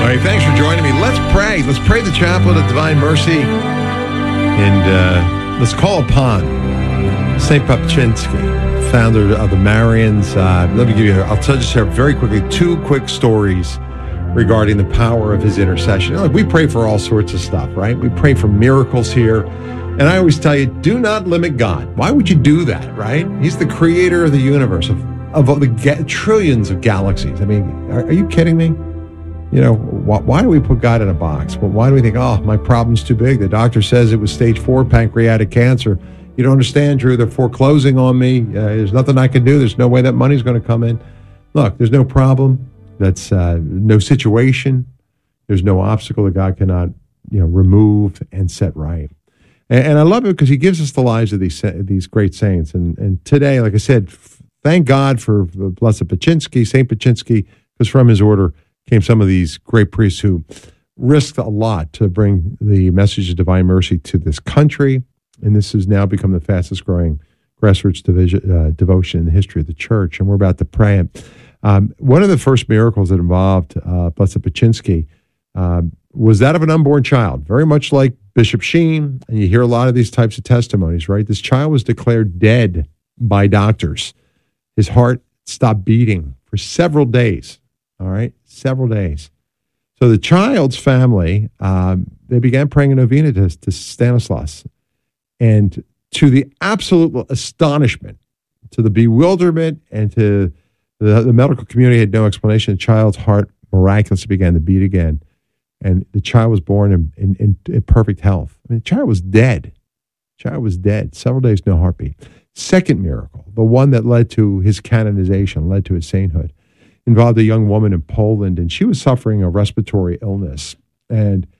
All right, thanks for joining me. Let's pray. Let's pray the chaplet of divine mercy. And let's call upon St. Papczynski, founder of the Marians. Let me give you, I'll just share very quickly 2 quick stories regarding the power of his intercession. Look, we pray for all sorts of stuff, right? We pray for miracles here. And I always tell you, do not limit God. Why would you do that, right? He's the creator of the universe, of the trillions of galaxies. I mean, are you kidding me? You know, why do we put God in a box? Well, why do we think, oh, my problem's too big? The doctor says it was stage 4 pancreatic cancer. You don't understand, Drew. They're foreclosing on me. There's nothing I can do. There's no way that money's going to come in. Look, there's no problem. That's no situation. There's no obstacle that God cannot, remove and set right. And I love it because he gives us the lives of these great saints. And today, like I said, thank God for the Blessed Papczynski, St. Papczynski, because from his order came some of these great priests who risked a lot to bring the message of divine mercy to this country. And this has now become the fastest growing grassroots devotion in the history of the church. And we're about to pray it. One of the first miracles that involved Blessed Papczynski was that of an unborn child, very much like Bishop Sheen. And you hear a lot of these types of testimonies, right? This child was declared dead by doctors. His heart stopped beating for several days. All right, several days. So the child's family, they began praying a novena to Stanislaus. And to the absolute astonishment, to the bewilderment, and to the medical community had no explanation, the child's heart miraculously began to beat again. And the child was born in perfect health. I mean, the child was dead. The child was dead. Several days, no heartbeat. Second miracle, the one that led to his canonization, led to his sainthood, involved a young woman in Poland, and she was suffering a respiratory illness. And